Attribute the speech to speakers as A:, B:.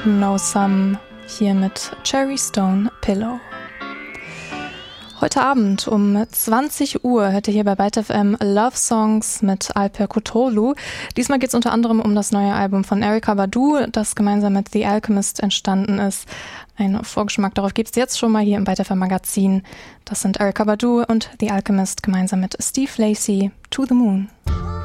A: Know Some hier mit Cherry Stone Pillow. Heute Abend um 20 Uhr hört ihr hier bei Byte FM Love Songs mit Alper Kutolu. Diesmal geht es unter anderem um das neue Album von Erykah Badu, das gemeinsam mit The Alchemist entstanden ist. Ein Vorgeschmack darauf gibt es jetzt schon mal hier im Byte FM Magazin. Das sind Erykah Badu und The Alchemist gemeinsam mit Steve Lacy, To the Moon.